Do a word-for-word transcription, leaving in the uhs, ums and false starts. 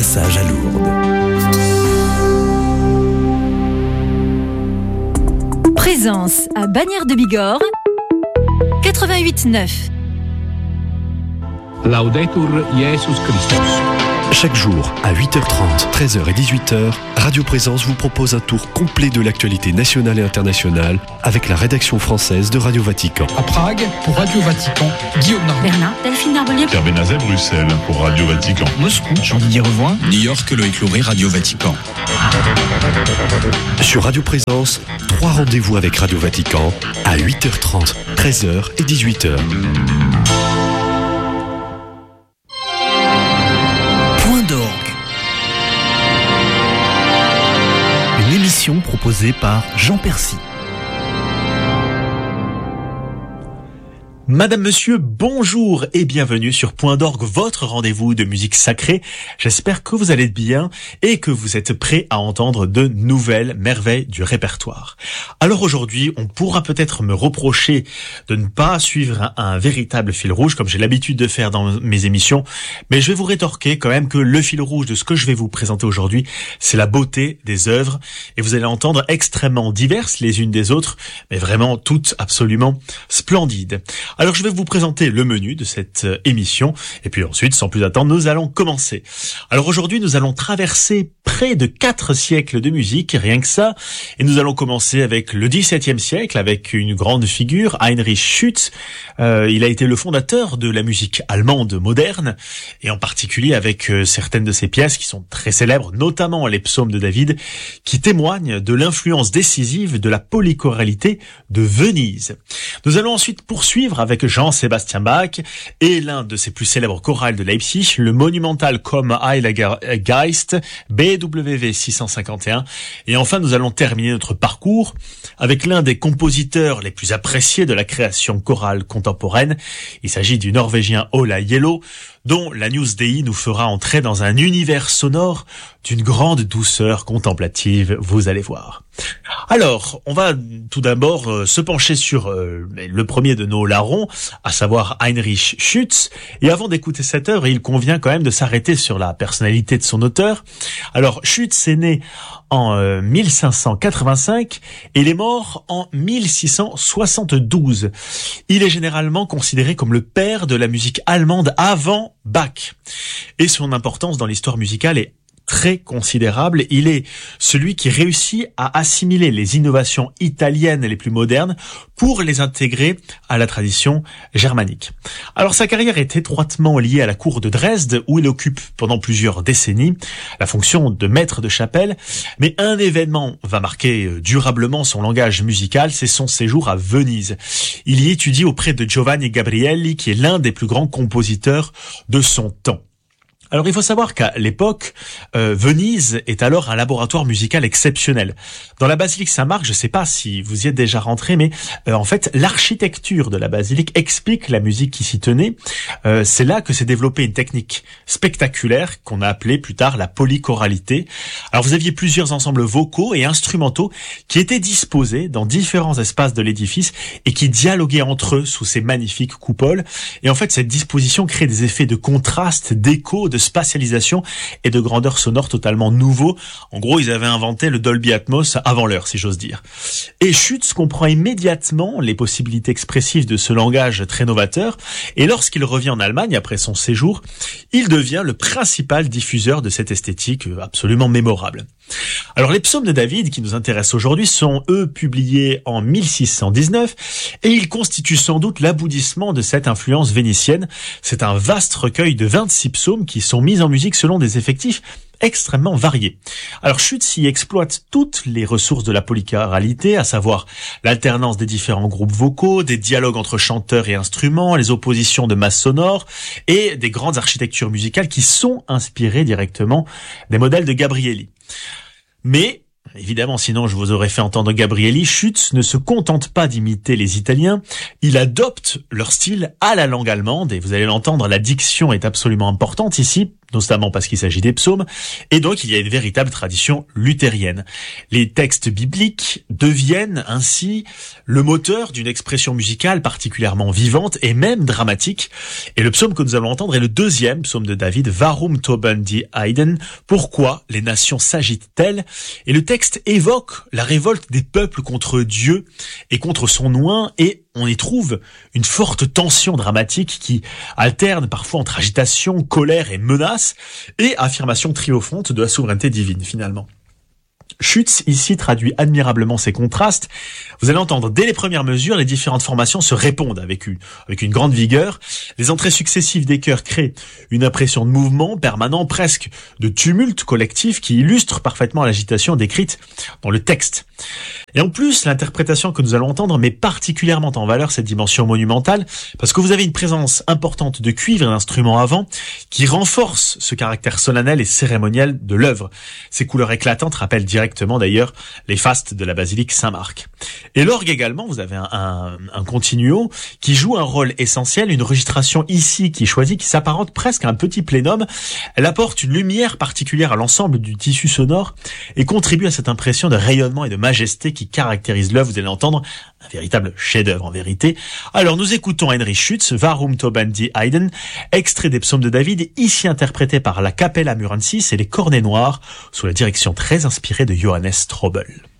passage à Lourdes. Présence à Bagnères de Bigorre, quatre-vingt-huit neuf. Laudetur Jesus Christus. Chaque jour, à huit heures trente, treize heures et dix-huit heures, Radio Présence vous propose un tour complet de l'actualité nationale et internationale avec la rédaction française de Radio Vatican. À Prague, pour Radio Vatican, Guillaume Narbonne. Berlin, Delphine Narbonnier. Pierre Benazet, Bruxelles, pour Radio Vatican. Moscou, Jean-Didier Revoin. New York, Loïc Lauré, Radio Vatican. Sur Radio Présence, trois rendez-vous avec Radio Vatican à huit heures trente, treize heures et dix-huit heures. Point d'orgue. Une émission proposée par Jean Percy. Madame, Monsieur, bonjour et bienvenue sur Point d'orgue, votre rendez-vous de musique sacrée. J'espère que vous allez bien et que vous êtes prêts à entendre de nouvelles merveilles du répertoire. Alors aujourd'hui, on pourra peut-être me reprocher de ne pas suivre un, un véritable fil rouge comme j'ai l'habitude de faire dans mes émissions, mais je vais vous rétorquer quand même que le fil rouge de ce que je vais vous présenter aujourd'hui, c'est la beauté des œuvres et vous allez entendre extrêmement diverses les unes des autres, mais vraiment toutes absolument splendides. Alors je vais vous présenter le menu de cette émission et puis ensuite, sans plus attendre, nous allons commencer. Alors aujourd'hui, nous allons traverser près de quatre siècles de musique, rien que ça, et nous allons commencer avec le dix-septième siècle, avec une grande figure, Heinrich Schütz. Euh, il a été le fondateur de la musique allemande moderne, et en particulier avec euh, certaines de ses pièces qui sont très célèbres, notamment les psaumes de David, qui témoignent de l'influence décisive de la polychoralité de Venise. Nous allons ensuite poursuivre avec Jean-Sébastien Bach et l'un de ses plus célèbres chorales de Leipzig, le monumental Komm Heiliger Geist, B W V six cent cinquante et un. Et enfin, nous allons terminer notre parcours avec l'un des compositeurs les plus appréciés de la création chorale contemporaine. Il s'agit du Norvégien Ola Yellow, dont la News Dei nous fera entrer dans un univers sonore d'une grande douceur contemplative, vous allez voir. Alors, on va tout d'abord euh, se pencher sur euh, le premier de nos larrons, à savoir Heinrich Schütz. Et avant d'écouter cette œuvre, il convient quand même de s'arrêter sur la personnalité de son auteur. Alors, Schütz est né en euh, mille cinq cent quatre-vingt-cinq et il est mort en mille six cent soixante-douze. Il est généralement considéré comme le père de la musique allemande avant Bach. Et son importance dans l'histoire musicale est très considérable. Il est celui qui réussit à assimiler les innovations italiennes les plus modernes pour les intégrer à la tradition germanique. Alors sa carrière est étroitement liée à la cour de Dresde où il occupe pendant plusieurs décennies la fonction de maître de chapelle, mais un événement va marquer durablement son langage musical, c'est son séjour à Venise. Il y étudie auprès de Giovanni Gabrielli qui est l'un des plus grands compositeurs de son temps. Alors il faut savoir qu'à l'époque, euh, Venise est alors un laboratoire musical exceptionnel. Dans la basilique Saint-Marc, je ne sais pas si vous y êtes déjà rentré, mais euh, en fait l'architecture de la basilique explique la musique qui s'y tenait. Euh, c'est là que s'est développée une technique spectaculaire qu'on a appelée plus tard la polychoralité. Alors vous aviez plusieurs ensembles vocaux et instrumentaux qui étaient disposés dans différents espaces de l'édifice et qui dialoguaient entre eux sous ces magnifiques coupoles. Et en fait cette disposition crée des effets de contraste, d'écho, de spatialisation et de grandeur sonore totalement nouveaux. En gros, ils avaient inventé le Dolby Atmos avant l'heure, si j'ose dire. Et Schütz comprend immédiatement les possibilités expressives de ce langage très novateur, et lorsqu'il revient en Allemagne après son séjour, il devient le principal diffuseur de cette esthétique absolument mémorable. Alors les psaumes de David qui nous intéressent aujourd'hui sont eux publiés en mille six cent dix-neuf et ils constituent sans doute l'aboutissement de cette influence vénitienne. C'est un vaste recueil de vingt-six psaumes qui sont mis en musique selon des effectifs extrêmement variés. Alors Schütz y exploite toutes les ressources de la polychoralité, à savoir l'alternance des différents groupes vocaux, des dialogues entre chanteurs et instruments, les oppositions de masses sonores et des grandes architectures musicales qui sont inspirées directement des modèles de Gabrielli. Mais évidemment, sinon je vous aurais fait entendre Gabrielli, Schütz ne se contente pas d'imiter les Italiens, il adopte leur style à la langue allemande, et vous allez l'entendre, la diction est absolument importante ici, notamment parce qu'il s'agit des psaumes, et donc il y a une véritable tradition luthérienne. Les textes bibliques deviennent ainsi le moteur d'une expression musicale particulièrement vivante et même dramatique, et le psaume que nous allons entendre est le deuxième psaume de David, Warum toben die Heiden, pourquoi les nations s'agitent-elles, et le texte évoque la révolte des peuples contre Dieu et contre son oint, et on y trouve une forte tension dramatique qui alterne parfois entre agitation, colère et menace, et affirmation triomphante de la souveraineté divine finalement. Schütz ici traduit admirablement ces contrastes. Vous allez entendre dès les premières mesures, les différentes formations se répondent avec une, avec une grande vigueur. Les entrées successives des chœurs créent une impression de mouvement permanent, presque de tumulte collectif qui illustre parfaitement l'agitation décrite dans le texte. Et en plus, l'interprétation que nous allons entendre met particulièrement en valeur cette dimension monumentale parce que vous avez une présence importante de cuivre et d'instruments à vent qui renforce ce caractère solennel et cérémoniel de l'œuvre. Ces couleurs éclatantes rappellent directement d'ailleurs les fastes de la basilique Saint-Marc. Et l'orgue également, vous avez un, un, un continuo qui joue un rôle essentiel, une registration ici qui est choisie, qui s'apparente presque à un petit plénum. Elle apporte une lumière particulière à l'ensemble du tissu sonore et contribue à cette impression de rayonnement et de majesté qui caractérise l'œuvre. Vous allez entendre un véritable chef-d'œuvre en vérité. Alors nous écoutons Heinrich Schütz, Warum toben die Heiden, extrait des psaumes de David, ici interprété par la Capella Murensis et les Cornets Noirs, sous la direction très inspirée de Johannes Strobel.